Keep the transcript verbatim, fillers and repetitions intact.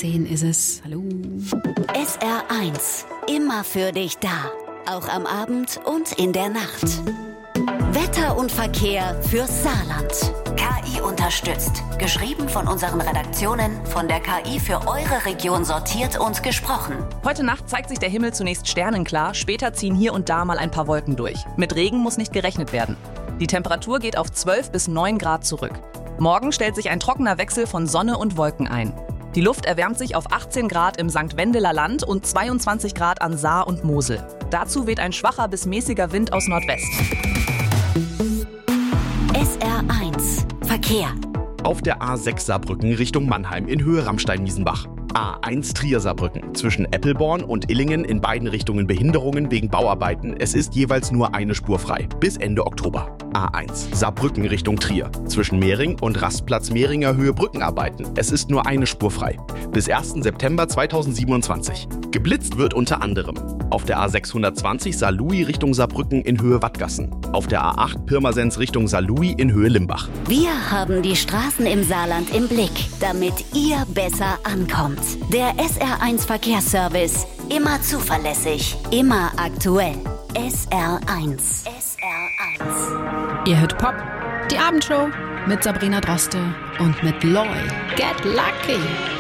zehn ist es. Hallo. S R eins. Immer für dich da. Auch am Abend und in der Nacht. Wetter und Verkehr fürs Saarland. K I unterstützt. Geschrieben von unseren Redaktionen, von der K I für eure Region sortiert und gesprochen. Heute Nacht zeigt sich der Himmel zunächst sternenklar, später ziehen hier und da mal ein paar Wolken durch. Mit Regen muss nicht gerechnet werden. Die Temperatur geht auf zwölf bis neun Grad zurück. Morgen stellt sich ein trockener Wechsel von Sonne und Wolken ein. Die Luft erwärmt sich auf achtzehn Grad im Sankt Wendeler Land und zweiundzwanzig Grad an Saar und Mosel. Dazu weht ein schwacher bis mäßiger Wind aus Nordwest. S R eins. Verkehr. Auf der A sechs Saarbrücken Richtung Mannheim in Höhe Rammstein-Miesenbach. A eins Trier-Saarbrücken zwischen Eppelborn und Illingen in beiden Richtungen Behinderungen wegen Bauarbeiten. Es ist jeweils nur eine Spur frei. Bis Ende Oktober. A eins Saarbrücken Richtung Trier zwischen Mehring und Rastplatz Mehringer Höhe Brückenarbeiten. Es ist nur eine Spur frei. Bis ersten September zweitausendsiebenundzwanzig. Geblitzt wird unter anderem auf der A sechshundertzwanzig Saarlouis Richtung Saarbrücken in Höhe Wattgassen. Auf der A acht Pirmasens Richtung Saarlouis in Höhe Limbach. Wir haben die Straßen im Saarland im Blick, damit ihr besser ankommt. Der S R eins Verkehrsservice. Immer zuverlässig, immer aktuell. S R eins. S R eins. Ihr hört Pop, die Abendshow mit Sabrina Droste und mit Loy. Get lucky!